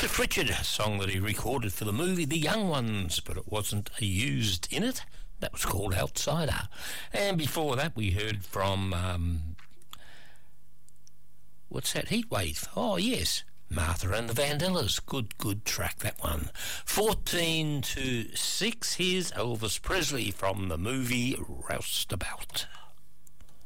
Cliff Richard, a song that he recorded for the movie The Young Ones, but it wasn't used in it. That was called Outsider. And before that we heard from, what's that, Heatwave? Oh, yes, Martha and the Vandellas. Good track, that one. 14 to 6, here's Elvis Presley from the movie Roustabout.